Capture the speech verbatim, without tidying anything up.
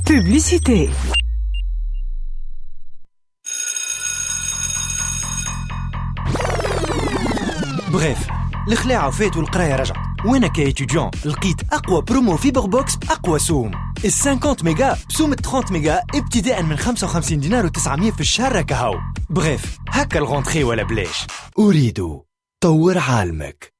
Publicité. بريف، الخلاعة وفات والقراية رجعت، وانا كايتيديون لقيت اقوى برومو فيبر بوكس باقوى سوم. ال خمسين ميجا بسوم ثلاثين ميجا ابتداء من خمسة وخمسين دينار وتسعمية في الشهر كهو. بريف، هكا الغونتخي ولا بلاش. اريد طور عالمك.